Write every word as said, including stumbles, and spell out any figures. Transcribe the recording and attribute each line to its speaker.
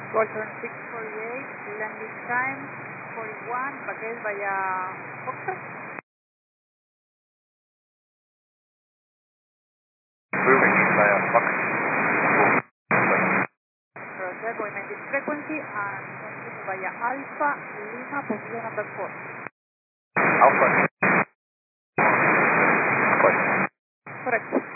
Speaker 1: Golden six forty-eight, landing time forty-one, Baguette via Foxtrot.
Speaker 2: Moving via Fox.
Speaker 1: Roger, we made this frequency and continue via Alpha Lima, position number four.
Speaker 2: Alpha.
Speaker 1: Correct.